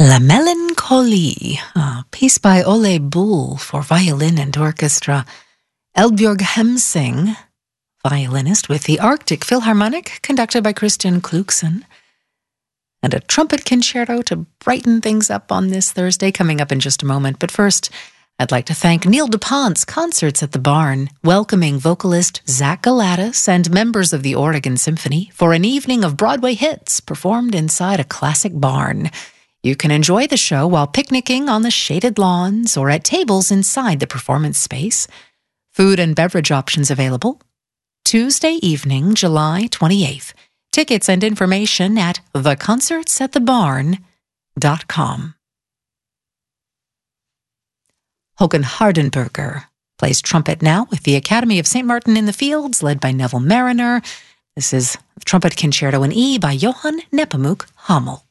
La Mélancolie, a piece by Ole Bull for violin and orchestra. Eldbjørg Hemsing, violinist with the Arctic Philharmonic, conducted by Christian Kluksen. And a trumpet concerto to brighten things up on this Thursday, coming up in just a moment. But first, I'd like to thank Neil DuPont's Concerts at the Barn, welcoming vocalist Zach Galatas and members of the Oregon Symphony for an evening of Broadway hits performed inside a classic barn. You can enjoy the show while picnicking on the shaded lawns or at tables inside the performance space. Food and beverage options available. Tuesday evening, July 28th. Tickets and information at theconcertsatthebarn.com. Håkan Hardenberger plays trumpet now with the Academy of St. Martin in the Fields, led by Neville Mariner. This is Trumpet Concerto in E by Johann Nepomuk Hummel.